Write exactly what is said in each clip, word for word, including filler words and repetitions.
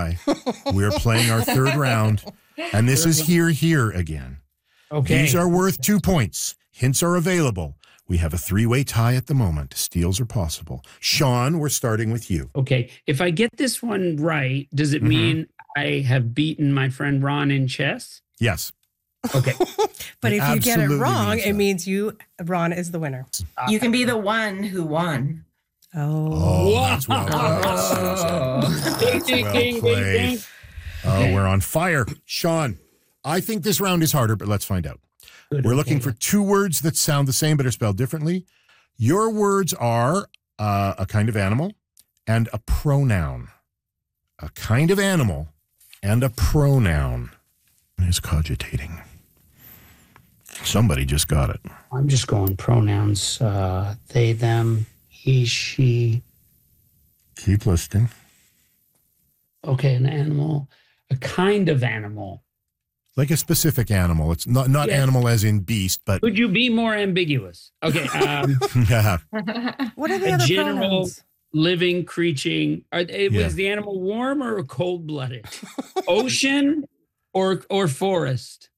tie. We're playing our third round, and this is here, here again. Okay. These are worth two points. Hints are available. We have a three-way tie at the moment. Steals are possible. Sean, we're starting with you. Okay. If I get this one right, does it Mhm. mean I have beaten my friend Ron in chess? Yes. Okay. But It if you get it absolutely wrong, means it that. means you, Ron, is the winner. You can be the one who won. Oh. Oh, that's well played, Susan. That's well played. Oh, we're on fire. Sean, I think this round is harder, but let's find out. Good, We're okay. looking for two words that sound the same but are spelled differently. Your words are uh, a kind of animal and a pronoun. A kind of animal and a pronoun. Is cogitating. Somebody just got it. I'm just going pronouns. Uh, they, them, he, she. Keep listening. Okay, an animal. A kind of animal. Like a specific animal. It's not not Yes. animal as in beast, but Could you be more ambiguous? Okay. Um, yeah. What are the a other general pronouns? living, creature. Are, it, Yeah. Was the animal warm or cold blooded? Ocean or or forest?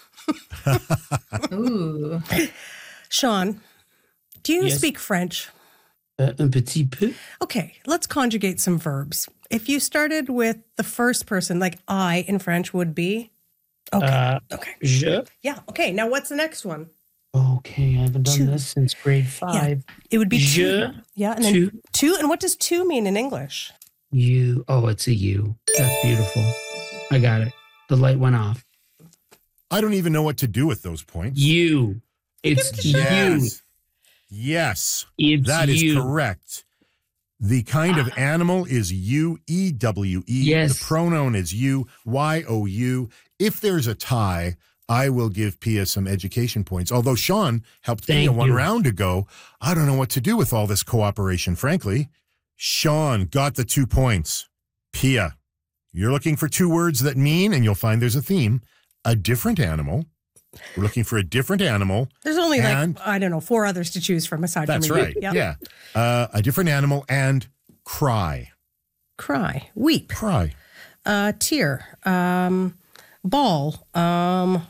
Ooh. Sean, do you Yes. speak French? Uh, un petit peu. Okay, let's conjugate some verbs. If you started with the first person, like I in French would be. Okay. Uh, okay. je. Yeah. Okay. Now what's the next one? Okay, I haven't done Two. this since grade five. It would be Je, two. Yeah. And then two. two. And what does two mean in English? You. Oh, it's a you. That's beautiful. I got it. The light went off. I don't even know what to do with those points. You. It's you. Yes. Yes. It's That is you. correct. The kind of animal is you, E W E. Yes. The pronoun is you, Y O U. If there's a tie, I will give Pia some education points. Although Sean helped Thank Pia one you. round ago, I don't know what to do with all this cooperation, frankly. Sean got the two points. Pia, you're looking for two words that mean, and you'll find there's a theme, a different animal. We're looking for a different animal. There's only And- like, I don't know, four others to choose from aside That's from me. right. Yep. Yeah. Uh, a different animal and cry. Cry, weep, Cry. uh, tear, um, ball, um,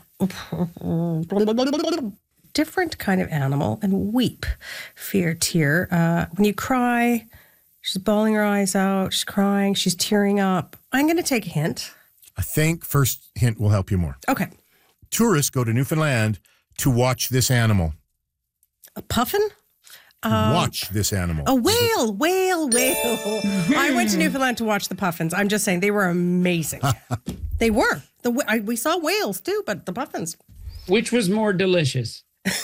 different kind of animal and weep, fear, tear. Uh, when you cry, she's bawling her eyes out, she's crying, she's tearing up. I'm going to take a hint. I think first hint will help you more. Okay. Tourists go to Newfoundland to watch this animal. A puffin? watch this animal. A whale, whale, whale. I went to Newfoundland to watch the puffins. I'm just saying they were amazing. They were. The wh- I, we saw whales too, but the puffins. Which was more delicious?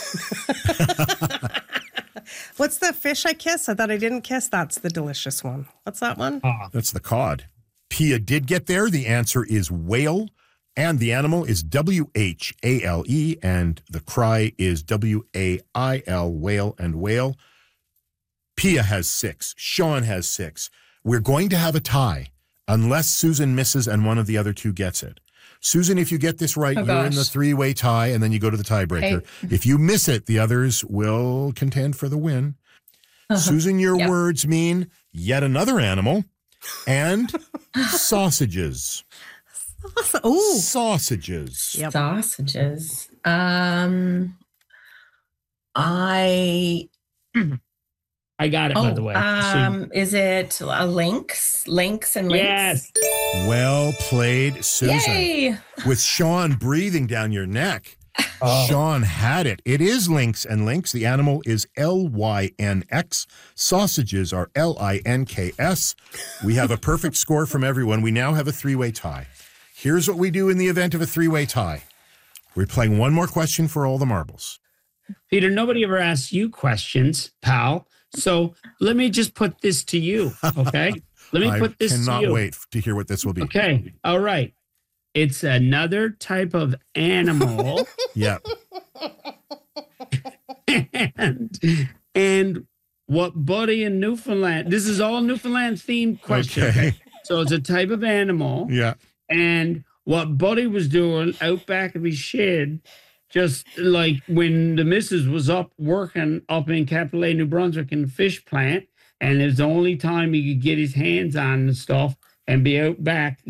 What's the fish I kiss? I thought I didn't kiss. That's the delicious one. What's that one? Ah, That's the cod. Pia did get there. The answer is whale. And the animal is W H A L E, and the cry is W A I L, whale and whale. Pia has six. Sean has six. We're going to have a tie unless Susan misses and one of the other two gets it. Susan, if you get this right, Oh, you're in the gosh. three-way tie, and then you go to the tiebreaker. Okay. If you miss it, the others will contend for the win. Susan, your Yep. words mean yet another animal and sausages. Oh, Sausages. Yep. Sausages. Um, I. I got it, Oh, by the way. So- um, is it a lynx? Lynx and lynx? yes. Well played, Susan. Yay! With Sean breathing down your neck. Oh. Sean had it. It is lynx and lynx. The animal is L Y N X. Sausages are L I N K S. We have a perfect score from everyone. We now have a three-way tie. Here's what we do in the event of a three-way tie. We're playing one more question for all the marbles. Peter, nobody ever asks you questions, pal. So let me just put this to you, okay? Let me I put this to cannot you. wait to hear what this will be. Okay, all right. It's another type of animal, Yeah. and and what Buddy in Newfoundland. This is all Newfoundland themed question. Okay. Okay. So it's a type of animal, Yeah. and what Buddy was doing out back of his shed, just like when the missus was up working up in Capitol, New Brunswick in the fish plant, and it's the only time he could get his hands on the stuff and be out back